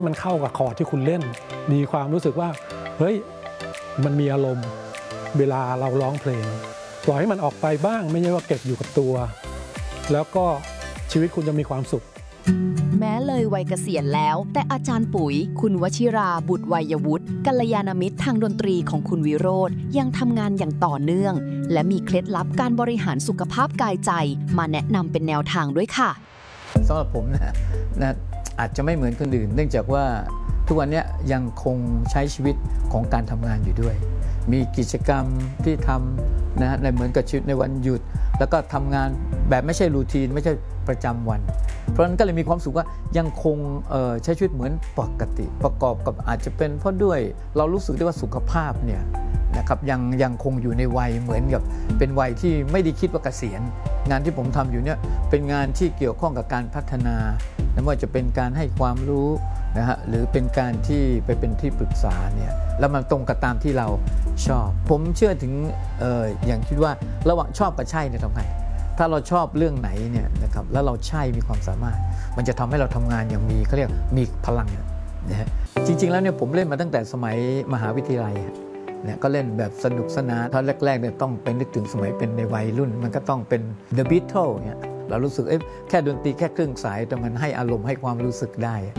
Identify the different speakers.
Speaker 1: มันเข้ากับคอร์ดที่คุณเล่นมีความรู้สึกว่าเฮ้ยมันมีอารมณ์เวลาเราร้องเพลงปล่อยให้มันออกไปบ้างไม่ใช่ว่าเก็บอยู่กับตัวแล้วก็ชีวิตคุณจะมีความสุข
Speaker 2: แม้เลยวัยเกษียณแล้วแต่อาจารย์ปุ๋ยคุณวชิราบุตรวัยวุฒิกัลยาณมิตรทางดนตรีของคุณวิโรจน์ยังทำงานอย่างต่อเนื่องและมีเคล็ดลับการบริหารสุขภาพกายใจมาแนะนำเป็นแนวทางด้วยค่ะ
Speaker 3: สำหรับผมนะอาจจะไม่เหมือนคนอื่นเนื่องจากว่าทุกวันนี้ยังคงใช้ชีวิตของการทำงานอยู่ด้วยมีกิจกรรมที่ทำนะในเหมือนกับชีวิตในวันหยุดแล้วก็ทำงานแบบไม่ใช่รูทีนไม่ใช่ประจำวันเพราะฉะนั้นก็เลยมีความสุขว่ายังคงใช้ชีวิตเหมือนปกติประกอบกับอาจจะเป็นเพราะด้วยเรารู้สึกได้ว่าสุขภาพเนี่ยนะครับยังคงอยู่ในวัยเหมือนกับเป็นวัยที่ไม่ได้คิดว่าเกษียณงานที่ผมทำอยู่เนี่ยเป็นงานที่เกี่ยวข้องกับการพัฒนาไม่ว่าจะเป็นการให้ความรู้นะฮะหรือเป็นการที่ไปเป็นที่ปรึกษาเนี่ยแล้วมันตรงกับตามที่เราชอบผมเชื่อถึงอย่างคิดว่าระหว่างชอบกับใช่เนี่ยทำไงถ้าเราชอบเรื่องไหนเนี่ยนะครับแล้วเราใช่มีความสามารถมันจะทำให้เราทำงานอย่างมีเขาเรียกมีพลังนะฮะจริงๆแล้วเนี่ยผมเล่นมาตั้งแต่สมัยมหาวิทยาลัยเนี่ยก็เล่นแบบสนุกสนานตอนแรกๆเนี่ยต้องไปนึกถึงสมัยเป็นในวัยรุ่นมันก็ต้องเป็น The Beatles เนี่ยเรารู้สึกแค่ดนตรีแค่เครื่องสายแต่มันให้อารมณ์ให้ความรู้สึกได้